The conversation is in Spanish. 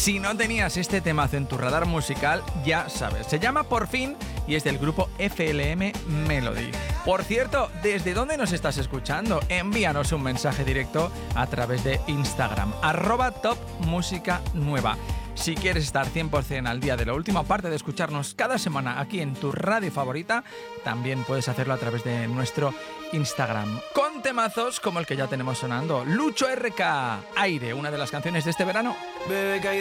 Si no tenías este temazo en tu radar musical, ya sabes, se llama Por Fin y es del grupo FLM Melody. Por cierto, ¿desde dónde nos estás escuchando? Envíanos un mensaje directo a través de Instagram, @topmusicanueva. Si quieres estar 100% al día de la última parte de escucharnos cada semana aquí en tu radio favorita, también puedes hacerlo a través de nuestro Instagram. Con temazos como el que ya tenemos sonando, Lucho RK, Aire, una de las canciones de este verano. Bebé,